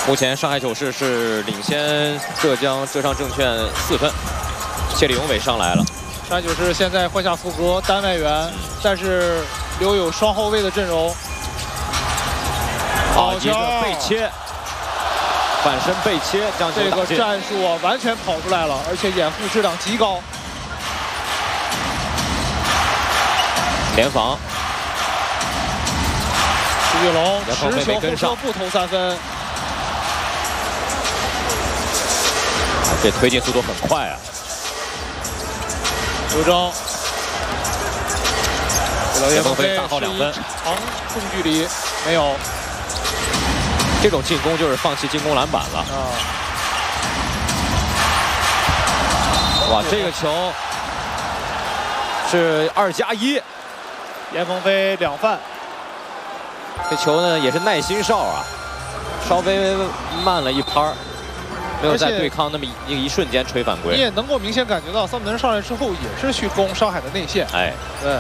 目前上海九市是领先浙江浙商证券4分，谢立永伟上来了。 上海九市现在换下福格单外援，但是留有双后卫的阵容。 好一个背切，反身背切将球这个打进。 战术啊，完全跑出来了，而且掩护质量极高。 联防， 朱玉龙杨鹏飞持球后没跟上撤步投3分。 这推进速度很快啊！ 刘铮， 杨鹏飞大号2分， 长中距离没有。 这种进攻就是放弃进攻篮板了。哇，这个球是2+1， 严鹏飞2犯。 这球呢也是耐心哨啊，稍微慢了一拍儿，没有在对抗那么一瞬间吹犯规。 你也能够明显感觉到，桑普顿上来之后也是去攻上海的内线。 哎， 对。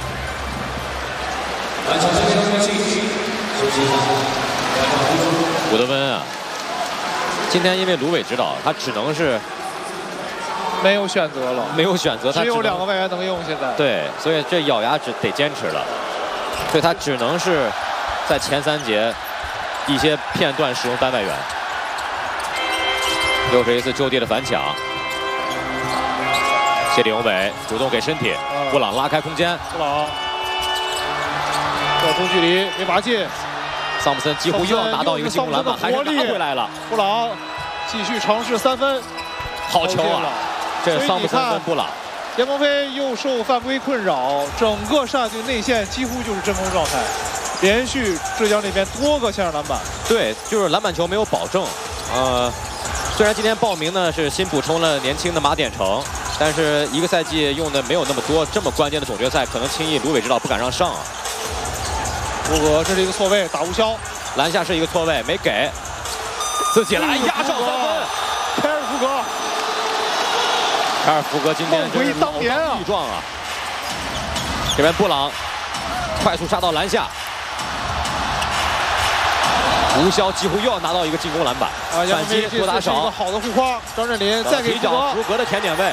古德温啊，今天因为卢伟指导，他只能是没有选择了， 没有选择，他只有2个外援能用。现在对，所以这咬牙得坚持了，所以他只能是在前3节一些片段使用单外援。又是一次就地的反抢，谢立永伟主动给身体，布朗拉开空间， 布朗这中距离没拔进。 桑普森几乎又要拿到一个进攻篮板，还是拿回来了。 布朗继续尝试3分， 好球啊！这桑普森跟布朗， 严鹏飞又受犯规困扰，整个上海队内线几乎就是真空状态，连续浙江那边多个线上篮板。 对，就是篮板球没有保证。虽然今天报名呢是新补充了年轻的马典成，但是一个赛季用的没有那么多，这么关键的总决赛，可能轻易卢伟指导不敢让上啊。 福格，这是一个错位，打无效。 篮下是一个错位，没给，自己来压上3分。 凯尔福格， 凯尔福格今天真是当年啊， 力壮啊！这边布朗快速杀到篮下，吴骁几乎又要拿到一个进攻篮板，反击多打少。 一个好的护框，张镇麟再给一脚福格的甜点位。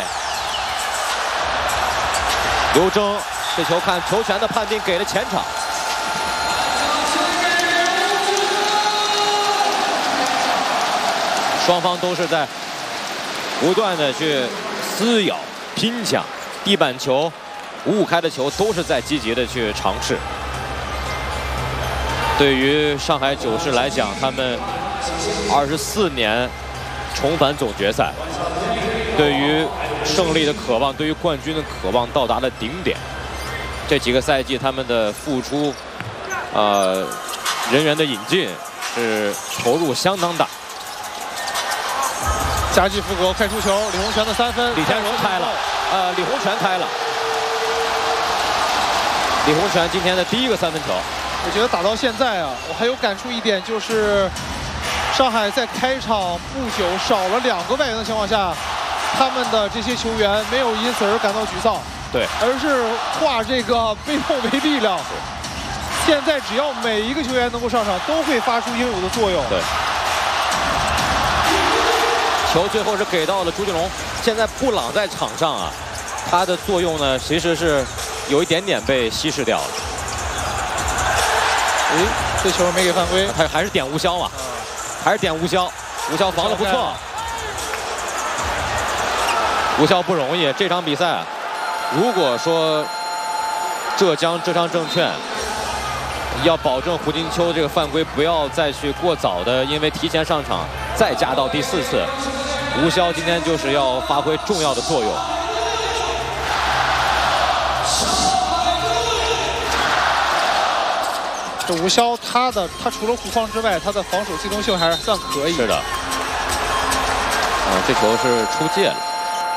刘铮这球看球权的判定给了前场。双方都是在不断的去撕咬、拼抢，地板球、5-5开的球都是在积极的去尝试。对于上海九市来讲，他们24年重返总决赛，对于胜利的渴望，对于冠军的渴望到达了顶点。这几个赛季他们的付出，人员的引进是投入相当大。 夹击福格开出球，李洪权的3分， 李天荣开了，李洪权开了。李洪权今天的第1个3分球。 我觉得打到现在啊，我还有感触一点，就是上海在开场不久少了2个外援的情况下，他们的这些球员没有因此而感到沮丧， 对， 而是化这个悲痛为力量。现在只要每一个球员能够上场，都会发出应有的作用。 对。球最后是给到了朱俊龙。现在布朗在场上啊，他的作用呢其实是有一点点被稀释掉了。 这球没给犯规， 他还是点吴骁嘛，还是点吴骁，吴骁防得不错。吴骁不容易，这场比赛，如果说浙江浙商证券要保证胡金秋这个犯规不要再去过早的，因为提前上场再加到第4次，吴骁今天就是要发挥重要的作用。 这吴骁他除了护框之外，他的防守机动性还是算可以。 是的。这球是出界了。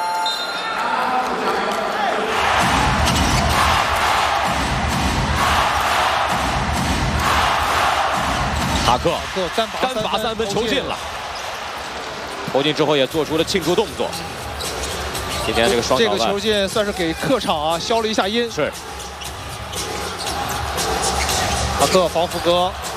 塔克单罚3分球进了，投进之后也做出了庆祝动作。今天这个双这个球进算是给客场啊消了一下音。 是。 塔克防福格